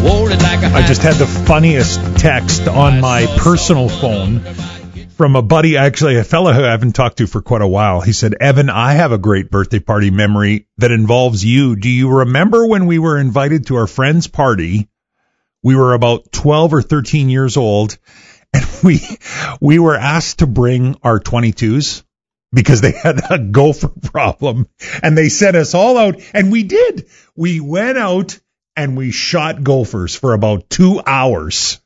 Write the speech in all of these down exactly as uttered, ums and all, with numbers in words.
hold it like a I just had the funniest text on my personal phone from a buddy, actually a fellow who I haven't talked to for quite a while. He said, Evan, I have a great birthday party memory that involves you. Do you remember when we were invited to our friend's party? We were about twelve or thirteen years old, and we we were asked to bring our twenty-twos because they had a gopher problem, and they sent us all out, and we did. We went out and we shot gophers for about two hours.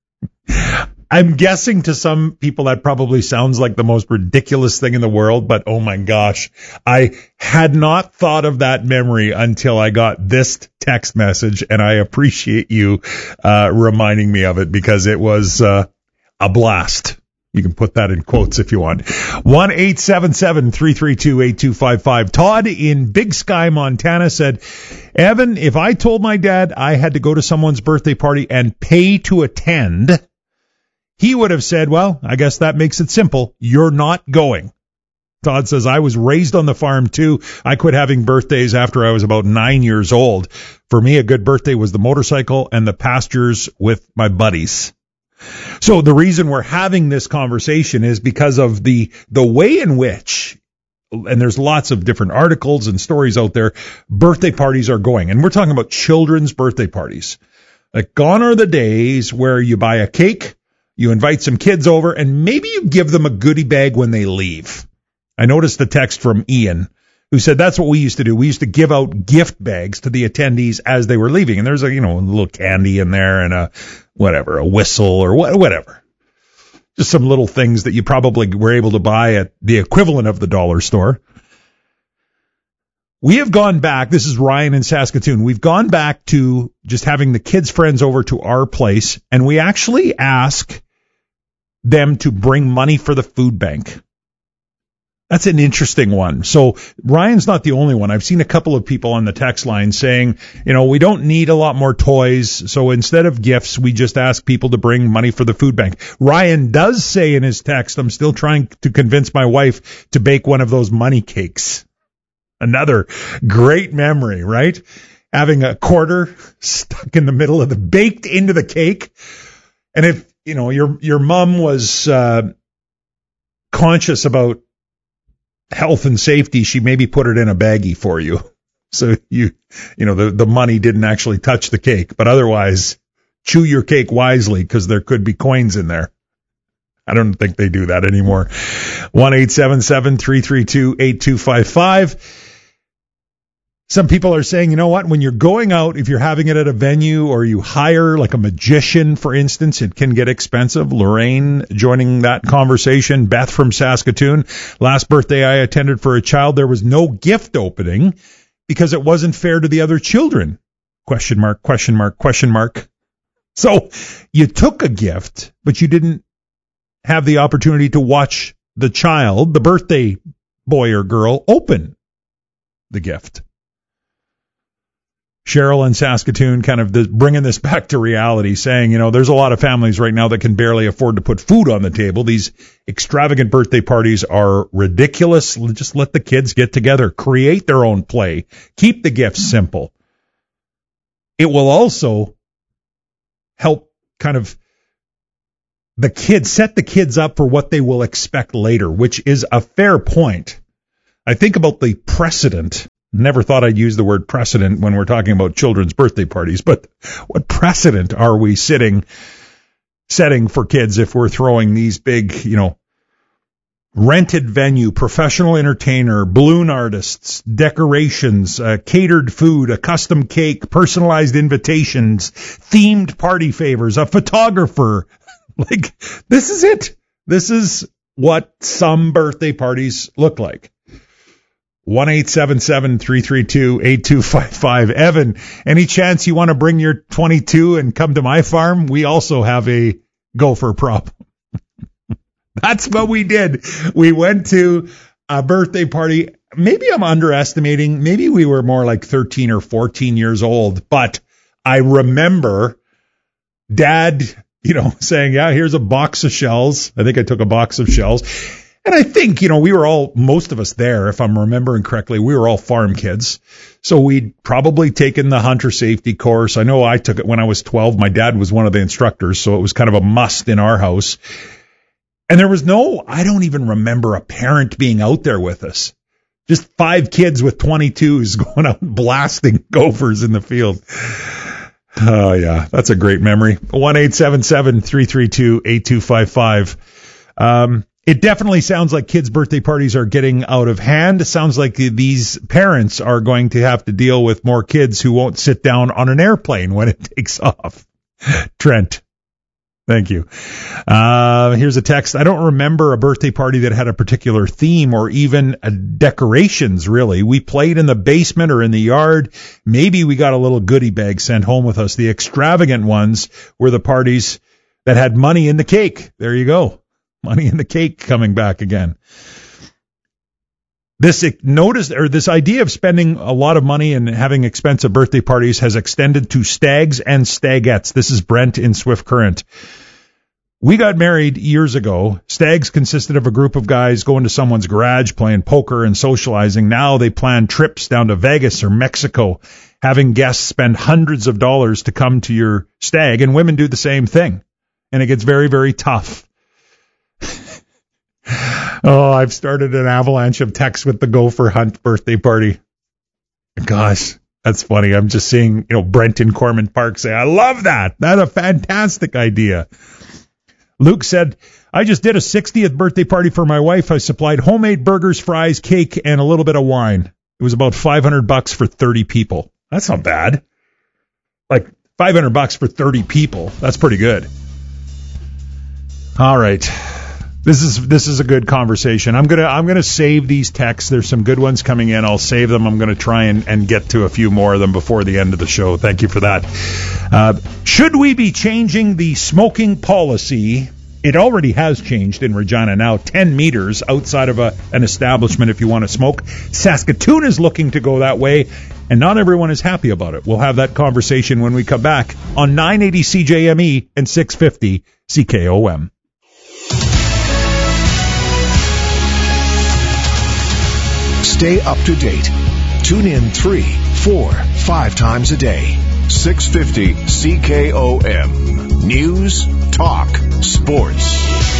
I'm guessing to some people that probably sounds like the most ridiculous thing in the world, but oh my gosh, I had not thought of that memory until I got this text message, and I appreciate you uh, reminding me of it because it was uh, a blast. You can put that in quotes if you want. one eight seven seven, three three two, eight two five five. Todd in Big Sky, Montana said, Evan, if I told my dad I had to go to someone's birthday party and pay to attend, he would have said, well, I guess that makes it simple. You're not going. Todd says, I was raised on the farm too. I quit having birthdays after I was about nine years old. For me, a good birthday was the motorcycle and the pastures with my buddies. So the reason we're having this conversation is because of the the way in which, and there's lots of different articles and stories out there, birthday parties are going. And we're talking about children's birthday parties. Like, gone are the days where you buy a cake, you invite some kids over, and maybe you give them a goodie bag when they leave. I noticed a text from Ian who said that's what we used to do. We used to give out gift bags to the attendees as they were leaving. And there's a, you know, a little candy in there and a, whatever, a whistle or wh- whatever. Just some little things that you probably were able to buy at the equivalent of the dollar store. We have gone back. This is Ryan in Saskatoon. We've gone back to just having the kids' friends over to our place, and we actually ask them to bring money for the food bank. That's an interesting one. So Ryan's not the only one. I've seen a couple of people on the text line saying, you know, we don't need a lot more toys. So instead of gifts, we just ask people to bring money for the food bank. Ryan does say in his text, I'm still trying to convince my wife to bake one of those money cakes. Another great memory, right? Having a quarter stuck in the middle of the, baked into the cake. And if, you know, your, your mom was, uh, conscious about health and safety, she maybe put it in a baggie for you. So you, you know, the, the money didn't actually touch the cake, but otherwise chew your cake wisely because there could be coins in there. I don't think they do that anymore. one eight seven seven, three three two, eight two five five. Some people are saying, you know what, when you're going out, if you're having it at a venue or you hire like a magician, for instance, it can get expensive. Lorraine joining that conversation. Beth from Saskatoon. Last birthday I attended for a child, there was no gift opening because it wasn't fair to the other children. Question mark, question mark, question mark. So you took a gift, but you didn't have the opportunity to watch the child, the birthday boy or girl, open the gift. Cheryl in Saskatoon kind of the, bringing this back to reality, saying, you know, there's a lot of families right now that can barely afford to put food on the table. These extravagant birthday parties are ridiculous. Just let the kids get together, create their own play, keep the gifts simple. It will also help kind of the kids, set the kids up for what they will expect later, which is a fair point. I think about the precedent. Never thought I'd use the word precedent when we're talking about children's birthday parties, but what precedent are we sitting, setting for kids if we're throwing these big, you know, rented venue, professional entertainer, balloon artists, decorations, uh, catered food, a custom cake, personalized invitations, themed party favors, a photographer. Like, this is it. This is what some birthday parties look like. one eight seven seven, three three two, eight two five five. Evan, any chance you want to bring your twenty-two and come to my farm? We also have a gopher problem. That's what we did. We went to a birthday party. Maybe I'm underestimating. Maybe we were more like thirteen or fourteen years old. But I remember Dad, you know, saying, yeah, here's a box of shells. I think I took a box of shells. And I think, you know, we were all, most of us there, if I'm remembering correctly, we were all farm kids. So we'd probably taken the hunter safety course. I know I took it when I was twelve. My dad was one of the instructors, so it was kind of a must in our house. And there was no, I don't even remember a parent being out there with us. Just five kids with twenty-twos going out and blasting gophers in the field. Oh, yeah, that's a great memory. one eight seven seven, three three two, eight two five five. Um, It definitely sounds like kids' birthday parties are getting out of hand. It sounds like these parents are going to have to deal with more kids who won't sit down on an airplane when it takes off. Trent, thank you. Uh, here's a text. I don't remember a birthday party that had a particular theme or even uh, decorations, really. We played in the basement or in the yard. Maybe we got a little goodie bag sent home with us. The extravagant ones were the parties that had money in the cake. There you go. Money in the cake coming back again. This notice or this idea of spending a lot of money and having expensive birthday parties has extended to stags and stagettes. This is Brent in Swift Current. We got married years ago. Stags consisted of a group of guys going to someone's garage, playing poker and socializing. Now they plan trips down to Vegas or Mexico, having guests spend hundreds of dollars to come to your stag, and women do the same thing. And it gets very, very tough. Oh, I've started an avalanche of texts with the gopher hunt birthday party. Gosh, that's funny. I'm just seeing, you know, Brent in Cormant Park say, I love that. That's a fantastic idea. Luke said, I just did a sixtieth birthday party for my wife. I supplied homemade burgers, fries, cake, and a little bit of wine. It was about five hundred bucks for thirty people. That's not bad. Like five hundred bucks for thirty people. That's pretty good. All right. This is this is a good conversation. I'm gonna I'm gonna save these texts. There's some good ones coming in. I'll save them. I'm gonna try and, and get to a few more of them before the end of the show. Thank you for that. Uh, should we be changing the smoking policy? It already has changed in Regina now. Ten meters outside of a, an establishment if you want to smoke. Saskatoon is looking to go that way, and not everyone is happy about it. We'll have that conversation when we come back on nine eighty C J M E and six fifty C K O M. Stay up to date. Tune in three, four, five times a day. six fifty C K O M. News, talk, sports.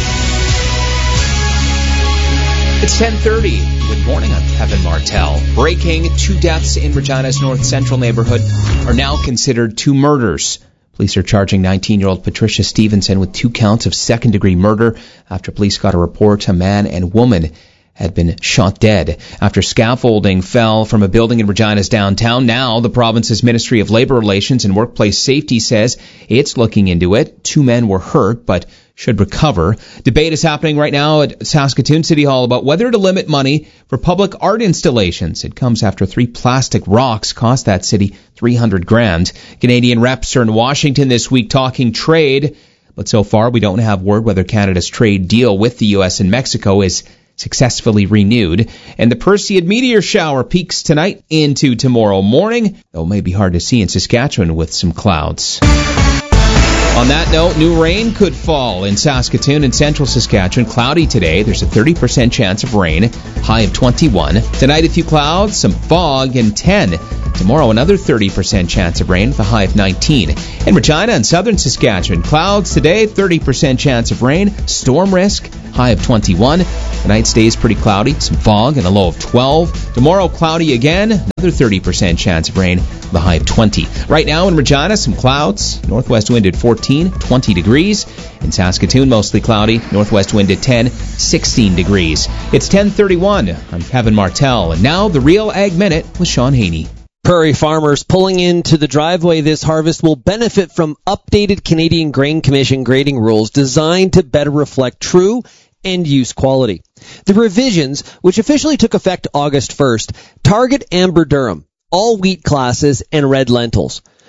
It's ten thirty. Good morning. I'm Kevin Martell. Breaking: two deaths in Regina's North Central neighborhood are now considered two murders. Police are charging nineteen-year-old Patricia Stevenson with two counts of second-degree murder after police got a report a man and woman had been shot dead after scaffolding fell from a building in Regina's downtown. Now, the province's Ministry of Labor Relations and Workplace Safety says it's looking into it. Two men were hurt, but should recover. Debate is happening right now at Saskatoon City Hall about whether to limit money for public art installations. It comes after three plastic rocks cost that city three hundred grand. Canadian reps are in Washington this week talking trade, but so far we don't have word whether Canada's trade deal with the U S and Mexico is successfully renewed. And the Perseid meteor shower peaks tonight into tomorrow morning, though it may be hard to see in Saskatchewan with some clouds. On that note, new rain could fall in Saskatoon and central Saskatchewan. Cloudy today. There's a thirty percent chance of rain. High of twenty-one. Tonight, a few clouds, some fog, and ten. Tomorrow, another thirty percent chance of rain with a high of nineteen. In Regina and southern Saskatchewan, clouds today, thirty percent chance of rain. Storm risk, high of twenty-one. Tonight stays pretty cloudy, some fog, and a low of twelve. Tomorrow, cloudy again, another thirty percent chance of rain with a high of twenty. Right now in Regina, some clouds. Northwest wind at fourteen, twenty degrees. In Saskatoon, mostly cloudy. Northwest wind at ten, sixteen degrees. It's ten thirty-one. I'm Kevin Martell, and now the Real Ag Minute with Sean Haney. Prairie farmers pulling into the driveway this harvest will benefit from updated Canadian Grain Commission grading rules designed to better reflect true end-use quality. The revisions, which officially took effect August first, target amber durum, all wheat classes, and red lentils.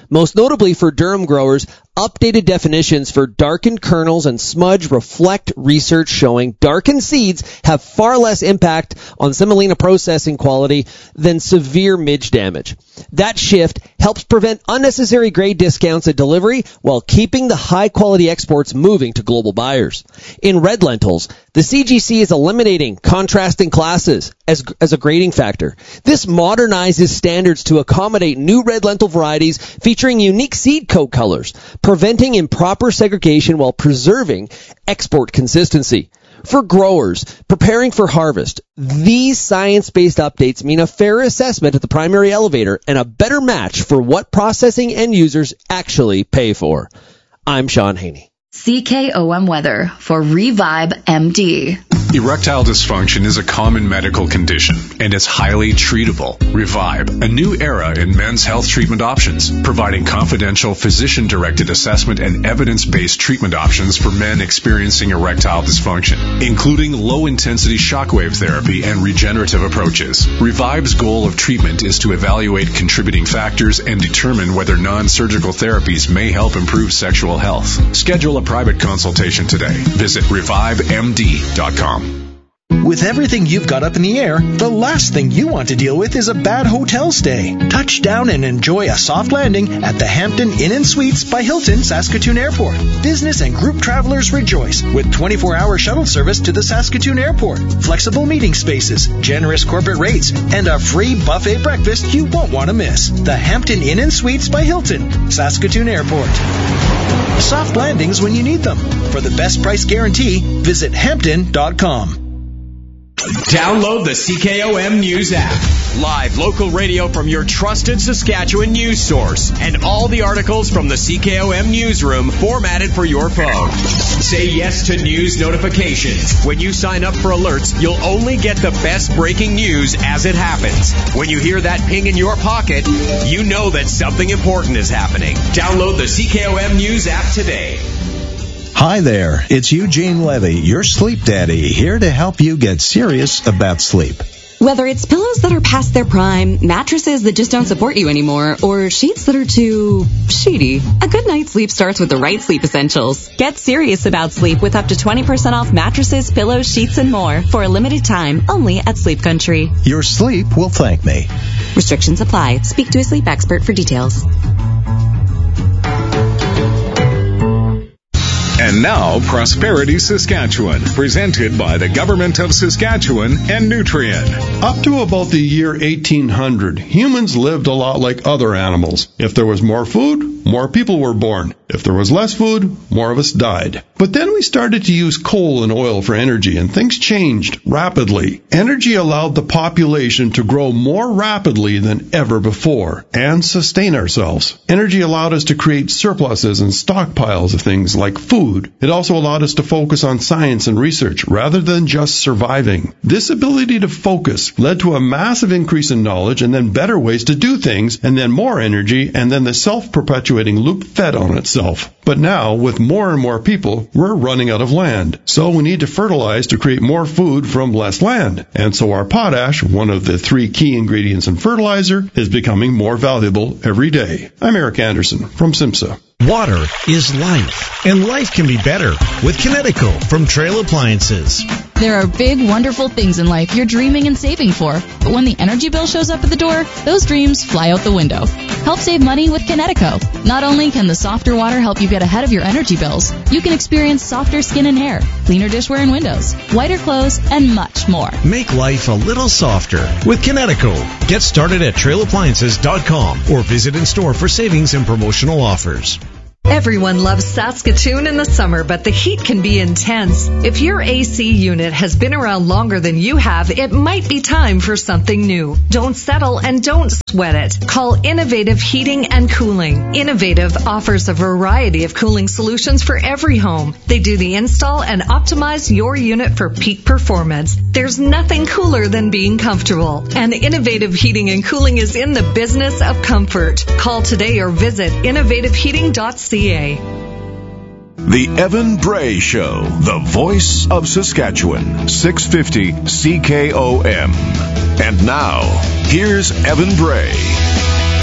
Most notably for durum growers, updated definitions for darkened kernels and smudge reflect research showing darkened seeds have far less impact on semolina processing quality than severe midge damage. That shift helps prevent unnecessary grade discounts at delivery while keeping the high-quality exports moving to global buyers. In red lentils, the C G C is eliminating contrasting classes as, as a grading factor. This modernizes standards to accommodate new red lentil varieties featuring unique seed coat colors, preventing improper segregation while preserving export consistency. For growers preparing for harvest, these science-based updates mean a fair assessment at the primary elevator and a better match for what processing end users actually pay for. I'm Sean Haney. C K O M weather for Revive M D. Erectile dysfunction is a common medical condition and is highly treatable. Revive, a new era in men's health treatment options, providing confidential physician-directed assessment and evidence-based treatment options for men experiencing erectile dysfunction, including low-intensity shockwave therapy and regenerative approaches. Revive's goal of treatment is to evaluate contributing factors and determine whether non-surgical therapies may help improve sexual health. Schedule a private consultation today. Visit revive M D dot com. With everything you've got up in the air, the last thing you want to deal with is a bad hotel stay. Touch down and enjoy a soft landing at the Hampton Inn and Suites by Hilton Saskatoon Airport. Business and group travelers rejoice with twenty-four hour shuttle service to the Saskatoon Airport, flexible meeting spaces, generous corporate rates, and a free buffet breakfast you won't want to miss. The Hampton Inn and Suites by Hilton, Saskatoon Airport. Soft landings when you need them. For the best price guarantee, visit hampton dot com. Download the C K O M News app. Live local radio from your trusted Saskatchewan news source. And all the articles from the C K O M newsroom formatted for your phone. Say yes to news notifications. When you sign up for alerts, you'll only get the best breaking news as it happens. When you hear that ping in your pocket, you know that something important is happening. Download the C K O M News app today. Hi there, it's Eugene Levy, your sleep daddy, here to help you get serious about sleep. Whether it's pillows that are past their prime, mattresses that just don't support you anymore, or sheets that are too sheety, a good night's sleep starts with the right sleep essentials. Get serious about sleep with up to twenty percent off mattresses, pillows, sheets, and more for a limited time only at Sleep Country. Your sleep will thank me. Restrictions apply. Speak to a sleep expert for details. And now, Prosperity Saskatchewan, presented by the Government of Saskatchewan and Nutrien. Up to about the year eighteen hundred, humans lived a lot like other animals. If there was more food, more people were born. If there was less food, more of us died. But then we started to use coal and oil for energy, and things changed rapidly. Energy allowed the population to grow more rapidly than ever before and sustain ourselves. Energy allowed us to create surpluses and stockpiles of things like food. It also allowed us to focus on science and research rather than just surviving. This ability to focus led to a massive increase in knowledge and then better ways to do things and then more energy and then the self-perpetuating loop fed on itself. But now, with more and more people, we're running out of land. So we need to fertilize to create more food from less land. And so our potash, one of the three key ingredients in fertilizer, is becoming more valuable every day. I'm Eric Anderson from SIMSA. Water is life, and life can be better with Kinetico from Trail Appliances. There are big, wonderful things in life you're dreaming and saving for, but when the energy bill shows up at the door, those dreams fly out the window. Help save money with Kinetico. Not only can the softer water help you get ahead of your energy bills, you can experience softer skin and hair, cleaner dishware and windows, whiter clothes, and much more. Make life a little softer with Kinetico. Get started at trail appliances dot com or visit in store for savings and promotional offers. Everyone loves Saskatoon in the summer, but the heat can be intense. If your A C unit has been around longer than you have, it might be time for something new. Don't settle and don't sweat it. Call Innovative Heating and Cooling. Innovative offers a variety of cooling solutions for every home. They do the install and optimize your unit for peak performance. There's nothing cooler than being comfortable. And Innovative Heating and Cooling is in the business of comfort. Call today or visit innovative heating dot c a. The Evan Bray Show, the voice of Saskatchewan, six fifty C K O M. And now, here's Evan Bray.